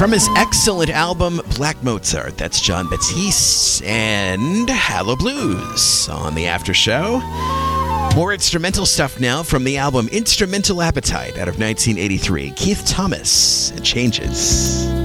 From his excellent album Black Mozart, that's Jon Batiste and Hallow Blues on the After Show. More instrumental stuff now from the album Instrumental Appetite out of 1983. Keith Thomas, Changes.